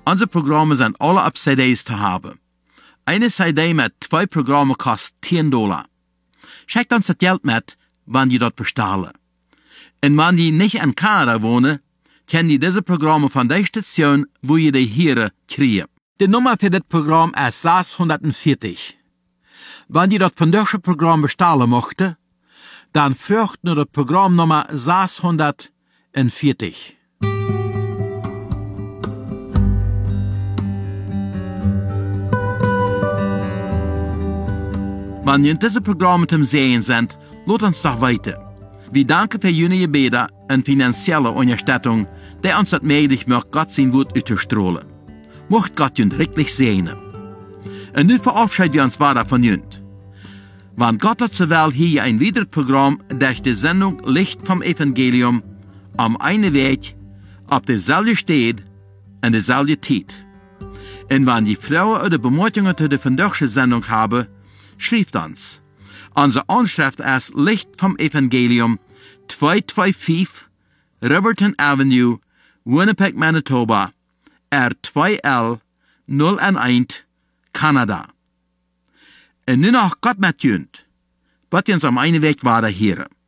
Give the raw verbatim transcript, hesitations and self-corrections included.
Unsere Programme sind alle auf C Ds zu haben. Eine C D mit zwei Programmen kostet zehn Dollar. Schickt uns das Geld mit, wenn ihr dort bestellen. Und wenn ihr nicht in Kanada wohnen, können ihr diese Programme von der Station, wo ihr die hier kriegt. Die Nummer für das Programm ist sechshundertvierzig. Wenn ihr das von diesem Programm bestellen möchtet, dann fügt nur das Programmnummer sechshundertvierzig. Wenn ihr in diesem Programm zum Sehen sind, lasst uns doch weiter. Wir danken für Ihre Gebete und finanzielle Unterstützung, die uns das möglich macht, Gott sein Wort auszustrahlen. Mocht Gott uns wirklich segnen. Und nun verabschieden wir uns weiter von Ihnen. Wenn Gott hat zur Welt hier ein weiteres Programm durch die Sendung Licht vom Evangelium am einen Weg, auf derselben Stelle und derselben Zeit. Und wenn die Frauen oder Bemerkungen zu der vandaagse Sendung haben, schreibt uns. Unsere Anschrift ist Licht vom Evangelium, zweihunderfünfundzweißig Riverton Avenue, Winnipeg, Manitoba, R zwei L null eins, Kanada. Und nun noch Gott mit Jünd, wird uns am einen Weg weiter hören.